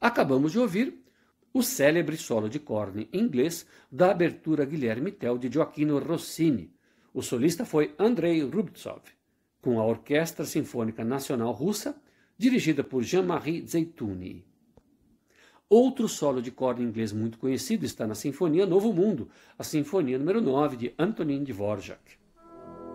Acabamos de ouvir o célebre solo de corne inglês da abertura Guilherme Tell de Gioachino Rossini. O solista foi Andrei Rubtsov, com a Orquestra Sinfônica Nacional Russa, dirigida por Jean-Marie Zeitouni. Outro solo de corda inglês muito conhecido está na Sinfonia Novo Mundo, a Sinfonia número 9 de Antonin Dvorak.